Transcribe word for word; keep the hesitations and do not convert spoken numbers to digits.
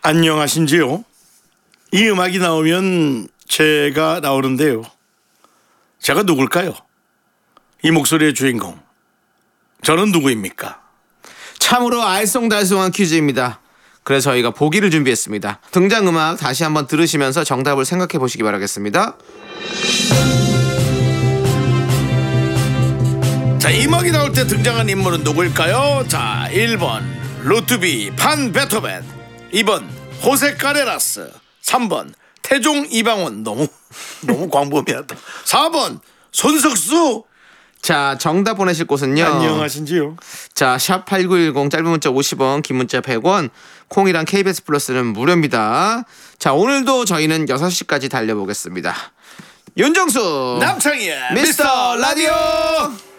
안녕하신지요? 이 음악이 나오면 제가 나오는데요. 제가 누굴까요? 이 목소리의 주인공, 저는 누구입니까? 참으로 알쏭달쏭한 퀴즈입니다. 그래서 저희가 보기를 준비했습니다. 등장음악 다시 한번 들으시면서 정답을 생각해 보시기 바라겠습니다. 자, 이 음악이 나올 때 등장한 인물은 누구일까요? 자, 일 번 루트비 판 베토벤, 이 번 호세 카레라스, 삼 번 태종 이방원. 너무 너무 광범위하다. 사 번 손석수. 자, 정답 보내실 곳은요. 안녕하신지요? 자, 샵 팔구일공, 짧은 문자 오십 원, 긴 문자 백 원, 콩이랑 케이비에스 플러스는 무료입니다. 자, 오늘도 저희는 여섯 시까지 달려보겠습니다. 윤정수 남창희의 미스터 라디오.